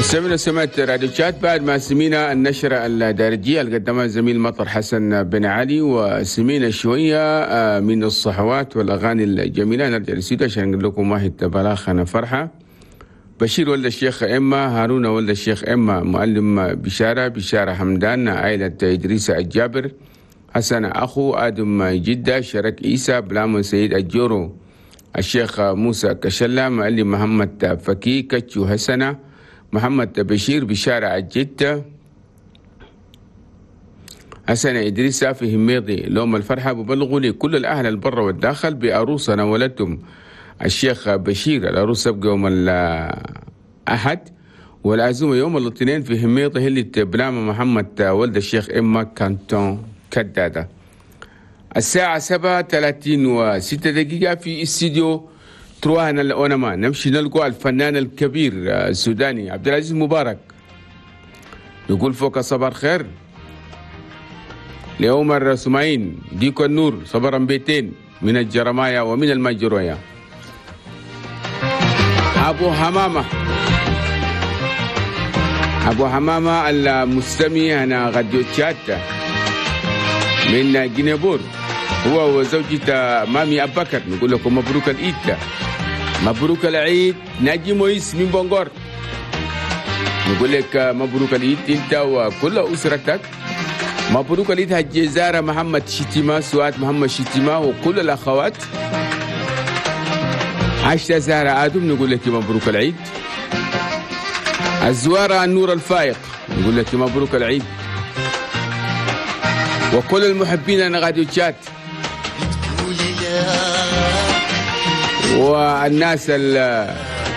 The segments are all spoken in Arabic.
سمعت راديو شات بعد ما سمينا النشرة الدارجية اللي قدمها الزميل مطر حسن بن علي، وسمينا شوية من الصحوات والأغاني الجميلة. نرجع للسيدة عشان نقول لكم واحد بلاخنا فرحة. بشير ولد الشيخ إما، هارون ولد الشيخ إما، معلم بشارة حمدان، عائلة إدريس الجابر، حسن أخو آدم جدة، شرك إيسا، بلام سيد الجورو، الشيخ موسى كشلة، معلم محمد فكي، كتشو حسنة، محمد بشير بشارع الجدة، حسن إدريس في هميضي. لهم الفرحة ببلغوا لكل الأهل البر والداخل بأروسنا ولدتم الشيخ بشير. العروس تبقى يوم الأحد والعزومة يوم الاثنين في هميضي هلة بلام محمد ولد الشيخ إما كانتون كدادة. الساعة 7:36 في استديو تروهنا الأونما. نمشي نلقى الفنان الكبير السوداني عبد العزيز مبارك. نقول فوق صباح الخير لعمر سمعين ديكو النور صبرا بيتين من الجرمايا ومن المجرويا. أبو حمامة المستمي هنا غدو تشات من جنيبور، هو وزوجته مامي أبو بكر. نقول لكم مبروك العيد، مبروك العيد. ناجي مويس من بونغور، نقول لك مبروك العيد انت وكل اسرتك. مبروك العيد هجي زارة محمد شتيمة، سواد محمد شتيمة وكل الاخوات. عشت زارة آدم نقول لك مبروك العيد. الزوارة النور الفايق نقول لك مبروك العيد. وكل المحبين انا غادي تشات، والناس اللي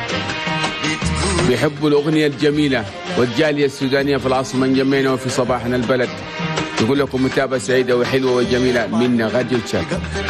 بيحبوا الأغنية الجميلة والجالية السودانية في العاصمة جمينا وفي صباحنا البلد. نقول لكم متابعة سعيدة وحلوة وجميلة من غاديو تشات.